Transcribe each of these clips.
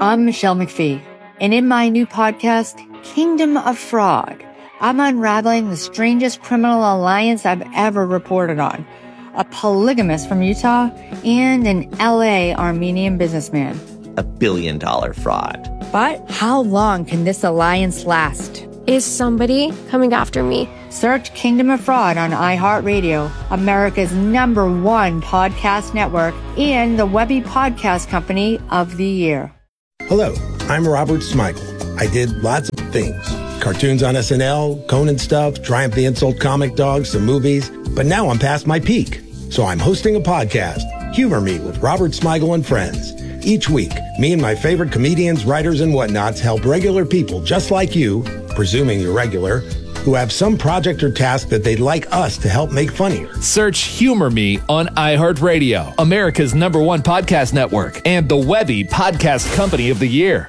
I'm Michelle McPhee, and in my new podcast, Kingdom of Fraud, I'm unraveling the strangest criminal alliance I've ever reported on. A polygamist from Utah and an LA Armenian businessman. $1 billion fraud. But how long can this alliance last? Is somebody coming after me? Search Kingdom of Fraud on iHeartRadio, America's #1 podcast network, and the Webby Podcast Company of the Year. Hello, I'm Robert Smigel. I did lots of things. Cartoons on SNL, Conan stuff, Triumph the Insult Comic Dog, some movies. But now I'm past my peak. So I'm hosting a podcast, Humor Me with Robert Smigel and Friends. Each week, me and my favorite comedians, writers, and whatnots help regular people just like you, presuming you're regular, who have some project or task that they'd like us to help make funnier. Search Humor Me on iHeartRadio, America's #1 podcast network, and the Webby Podcast Company of the Year.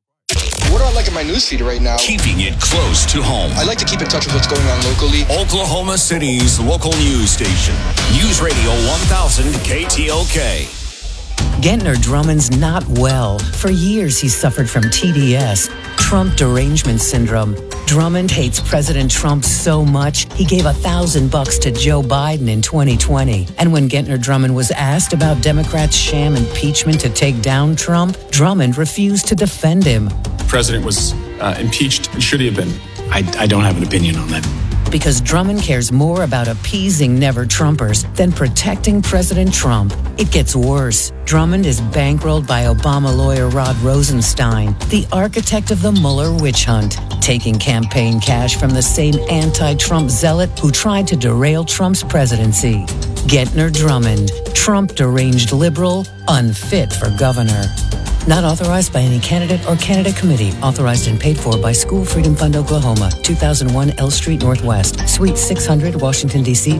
What do I like in my newsfeed right now? Keeping it close to home. I like to keep in touch with what's going on locally. Oklahoma City's local news station. News Radio 1000 KTOK. Gentner Drummond's not well. For years, he's suffered from TDS, Trump derangement syndrome. Drummond hates President Trump so much, he gave $1,000 to Joe Biden in 2020. And when Gentner Drummond was asked about Democrats' sham impeachment to take down Trump, Drummond refused to defend him. The president was impeached. Should he have been? I don't have an opinion on that. Because Drummond cares more about appeasing never-Trumpers than protecting President Trump. It gets worse. Drummond is bankrolled by Obama lawyer Rod Rosenstein, the architect of the Mueller witch hunt, taking campaign cash from the same anti-Trump zealot who tried to derail Trump's presidency. Gentner Drummond, Trump deranged liberal, unfit for governor. Not authorized by any candidate or candidate committee. Authorized and paid for by School Freedom Fund, Oklahoma. 2001 L Street Northwest. Suite 600, Washington, D.C.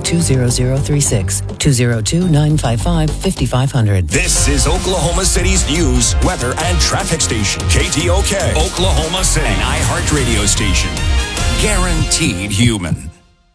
20036. 202-955-5500. This is Oklahoma City's news, weather, and traffic station. KTOK, Oklahoma City, an iHeartRadio station. Guaranteed human.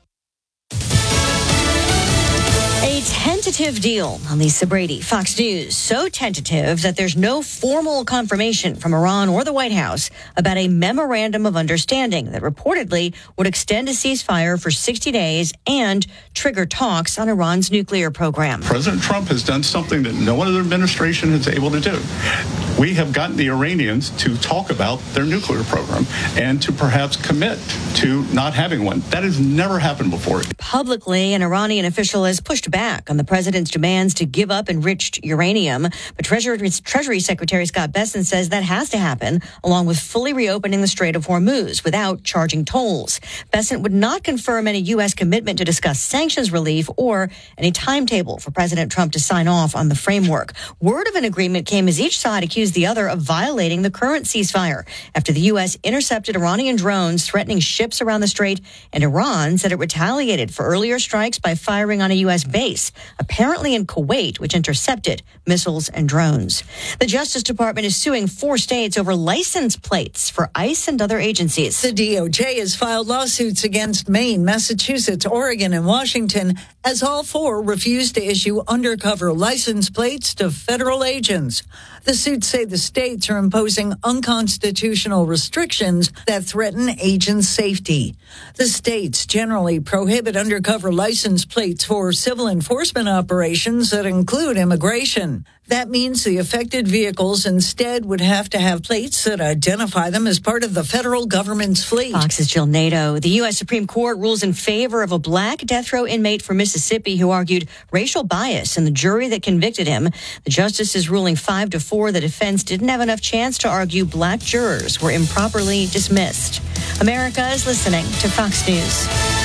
Tentative deal on Lisa Brady, Fox News. So tentative that there's no formal confirmation from Iran or the White House about a memorandum of understanding that reportedly would extend a ceasefire for 60 days and trigger talks on Iran's nuclear program. President Trump has done something that no other administration is able to do. We have gotten the Iranians to talk about their nuclear program and to perhaps commit to not having one. That has never happened before. Publicly, an Iranian official has pushed back on the president's demands to give up enriched uranium. But Treasury Secretary Scott Bessent says that has to happen, along with fully reopening the Strait of Hormuz without charging tolls. Bessent would not confirm any U.S. commitment to discuss sanctions relief or any timetable for President Trump to sign off on the framework. Word of an agreement came as each side accused the other of violating the current ceasefire after the U.S. intercepted Iranian drones threatening ships around the strait, and Iran said it retaliated for earlier strikes by firing on a U.S. base, apparently in Kuwait, which intercepted missiles and drones. The Justice Department is suing 4 states over license plates for ICE and other agencies. The DOJ has filed lawsuits against Maine, Massachusetts, Oregon, and Washington as all 4 refused to issue undercover license plates to federal agents. The suits say the states are imposing unconstitutional restrictions that threaten agents' safety. The states generally prohibit undercover license plates for civil enforcement operations that include immigration. That means the affected vehicles instead would have to have plates that identify them as part of the federal government's fleet. Fox's Jill Nato. The U.S. Supreme Court rules in favor of a black death row inmate from Mississippi who argued racial bias in the jury that convicted him. The justice is ruling 5-4. The defense didn't have enough chance to argue black jurors were improperly dismissed. America is listening to Fox News.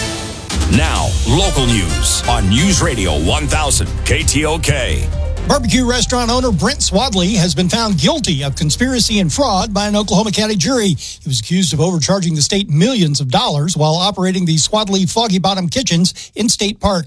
Now, local news on News Radio 1000 KTOK. Barbecue restaurant owner Brent Swadley has been found guilty of conspiracy and fraud by an Oklahoma County jury. He was accused of overcharging the state millions of dollars while operating the Swadley Foggy Bottom Kitchens in state parks.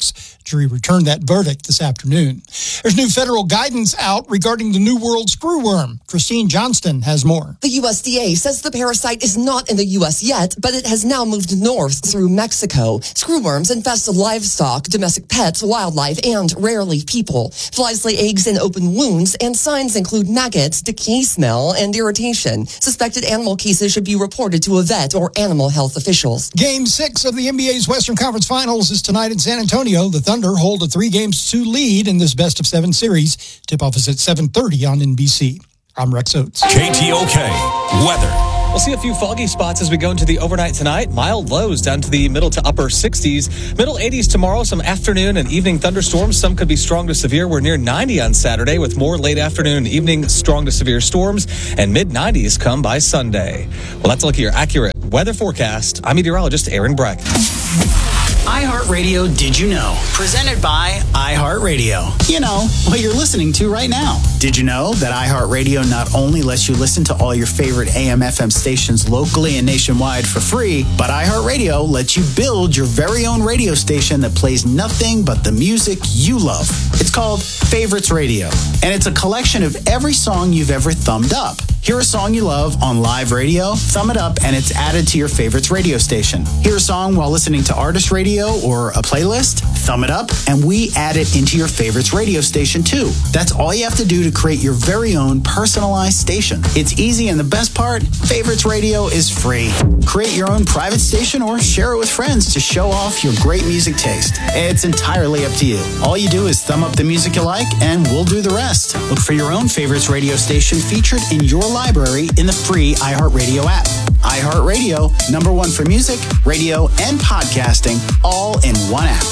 Jury returned that verdict this afternoon. There's new federal guidance out regarding the New World screwworm. Christine Johnston has more. The USDA says the parasite is not in the U.S. yet, but it has now moved north through Mexico. Screwworms infest livestock, domestic pets, wildlife, and rarely people. Flies lay eggs in open wounds, and signs include maggots, decay smell, and irritation. Suspected animal cases should be reported to a vet or animal health officials. Game 6 of the NBA's Western Conference Finals is tonight in San Antonio. The Thunder hold a 3-2 lead in this best-of-7 series. Tip-off is at 7:30 on NBC. I'm Rex Oates. KTOK weather. We'll see a few foggy spots as we go into the overnight tonight. Mild lows down to the middle to upper 60s. Middle 80s tomorrow. Some afternoon and evening thunderstorms. Some could be strong to severe. We're near 90 on Saturday with more late afternoon and evening strong to severe storms. And mid-90s come by Sunday. Well, that's a look at your accurate weather forecast. I'm meteorologist Aaron Breck. iHeartRadio Did You Know? Presented by iHeartRadio. You know, what you're listening to right now. Did you know that iHeartRadio not only lets you listen to all your favorite AM/FM stations locally and nationwide for free, but iHeartRadio lets you build your very own radio station that plays nothing but the music you love. It's called Favorites Radio, and it's a collection of every song you've ever thumbed up. Hear a song you love on live radio, thumb it up, and it's added to your favorites radio station. Hear a song while listening to artist radio or a playlist, thumb it up, and we add it into your favorites radio station too. That's all you have to do to create your very own personalized station. It's easy, and the best part, Favorites Radio is free. Create your own private station or share it with friends to show off your great music taste. It's entirely up to you. All you do is thumb up the music you like, and we'll do the rest. Look for your own favorites radio station featured in your library in the free iHeartRadio app. iHeartRadio, #1 for music, radio, and podcasting, all in one app.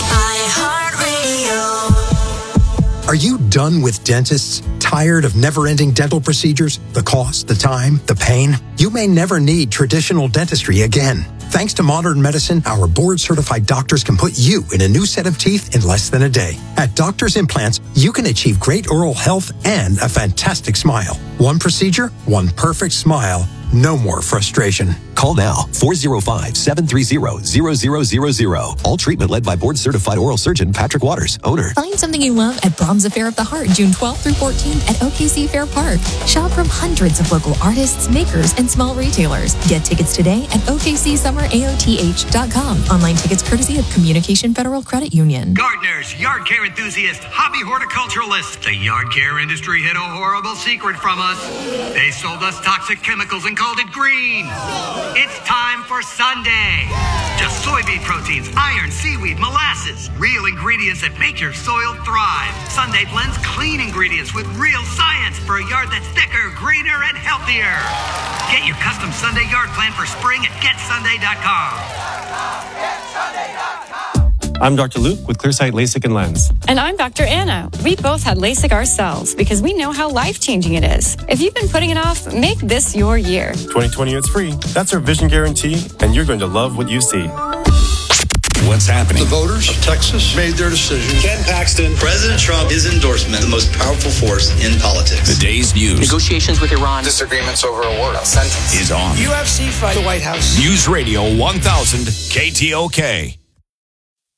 iHeartRadio. Are you done with dentists? Tired of never-ending dental procedures? The cost, the time, the pain? You may never need traditional dentistry again. Thanks to modern medicine, our board-certified doctors can put you in a new set of teeth in less than a day. At Doctors Implants, you can achieve great oral health and a fantastic smile. One procedure, one perfect smile. No more frustration. Call now, 405-730-0000. All treatment led by board-certified oral surgeon Patrick Waters, owner. Find something you love at Brahms Affair of the Heart, June 12th through 14th at OKC Fair Park. Shop from hundreds of local artists, makers, and small retailers. Get tickets today at OKCSummerAOTH.com. Online tickets courtesy of Communication Federal Credit Union. Gardeners, yard care enthusiasts, hobby horticulturalists. The yard care industry hid a horrible secret from us. They sold us toxic chemicals and called it green. It's time for Sunday. Just soybean proteins, iron, seaweed, molasses. Real ingredients that make your soil thrive. Sunday blends clean ingredients with real science for a yard that's thicker, greener, and healthier. Get your custom Sunday yard plan for spring at GetSunday.com. I'm Dr. Luke with Clearsight LASIK and Lens. And I'm Dr. Anna. We both had LASIK ourselves because we know how life-changing it is. If you've been putting it off, make this your year. 2020, it's free. That's our vision guarantee, and you're going to love what you see. What's happening? The voters of Texas made their decision. Ken Paxton, President Trump, his endorsement, the most powerful force in politics. The day's news. Negotiations with Iran. Disagreements over a word, a sentence. Is on. UFC fight. The White House. News Radio 1000 KTOK.